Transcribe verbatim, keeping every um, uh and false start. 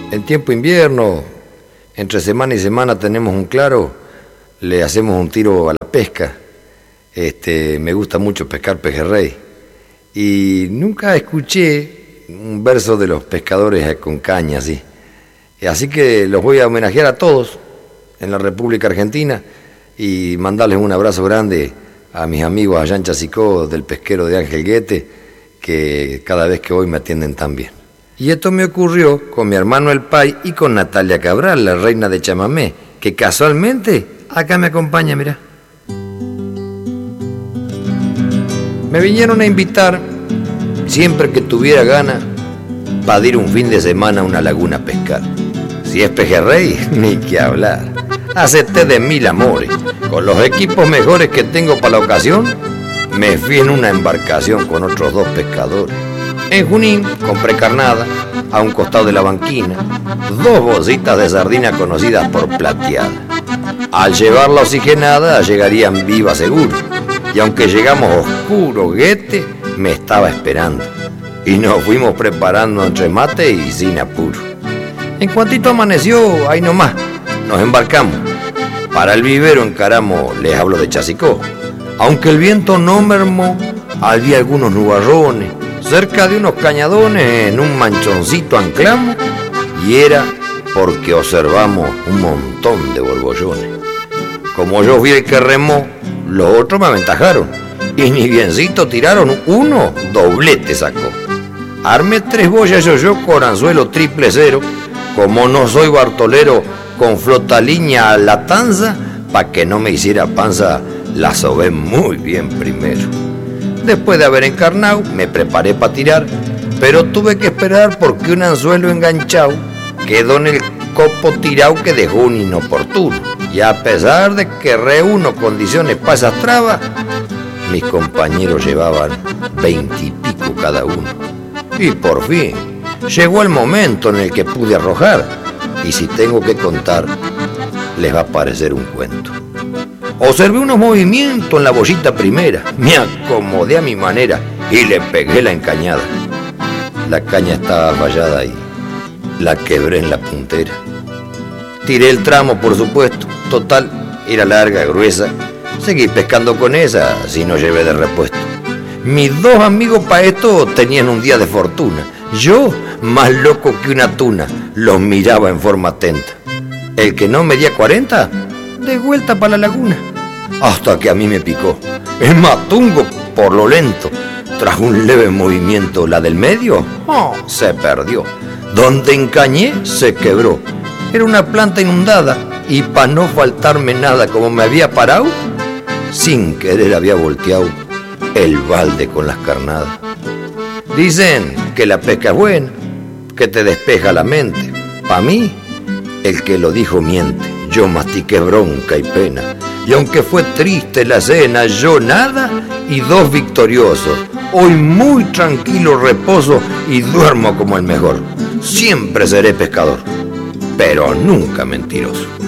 en tiempo invierno, entre semana y semana tenemos un claro, le hacemos un tiro a la pesca. Este, me gusta mucho pescar pejerrey. Y nunca escuché un verso de los pescadores con caña, así. Así que los voy a homenajear a todos en la República Argentina y mandarles un abrazo grande a mis amigos allá en Chasicó del pesquero de Ángel Guete, que cada vez que voy me atienden tan bien. Y esto me ocurrió con mi hermano El Pai y con Natalia Cabral, la reina de chamamé, que casualmente acá me acompaña, mirá. Me vinieron a invitar, siempre que tuviera gana, para ir un fin de semana a una laguna a pescar. Si es pejerrey, ni que hablar. Acepté de mil amores. Con los equipos mejores que tengo para la ocasión, me fui en una embarcación con otros dos pescadores. En Junín compré carnada, a un costado de la banquina, dos bolsitas de sardina conocidas por plateada. Al llevarla oxigenada, llegarían viva seguro. Y aunque llegamos oscuro, Guete me estaba esperando. Y nos fuimos preparando entre mate y sin apuro. En cuantito amaneció, ahí nomás, nos embarcamos. Para el vivero encaramos, les hablo de Chasicó. Aunque el viento no mermó, había algunos nubarrones. Cerca de unos cañadones, en un manchoncito anclamos. Y era porque observamos un montón de borbollones. Como yo fui el que remó, los otros me aventajaron. Y ni biencito tiraron, uno doblete sacó. Armé tres boyas yo yo con anzuelo triple cero. Como no soy bartolero, con flotaliña a la tanza, pa' que no me hiciera panza, la sobé muy bien primero. Después de haber encarnado, me preparé para tirar, pero tuve que esperar porque un anzuelo enganchado quedó en el copo tirado que dejó un inoportuno. Y a pesar de que reúno condiciones para esas trabas, mis compañeros llevaban veintipico cada uno. Y por fin, llegó el momento en el que pude arrojar. Y si tengo que contar, les va a parecer un cuento. Observé unos movimientos en la bollita primera, me acomodé a mi manera y le pegué la encañada. La caña estaba fallada y la quebré en la puntera. Tiré el tramo, por supuesto, total, era larga, gruesa. Seguí pescando con esa, si no llevé de repuesto. Mis dos amigos pa' esto tenían un día de fortuna. Yo, más loco que una tuna, los miraba en forma atenta. El que no medía cuarenta, de vuelta para la laguna. Hasta que a mí me picó. El matungo, por lo lento, tras un leve movimiento, la del medio, oh, se perdió. Donde encañé, se quebró. Era una planta inundada y para no faltarme nada como me había parado, sin querer había volteado el balde con las carnadas. Dicen que la pesca es buena, que te despeja la mente. Pa' mí, el que lo dijo miente. Yo mastiqué bronca y pena. Y aunque fue triste la cena, yo nada y dos victoriosos. Hoy muy tranquilo reposo y duermo como el mejor. Siempre seré pescador, pero nunca mentiroso.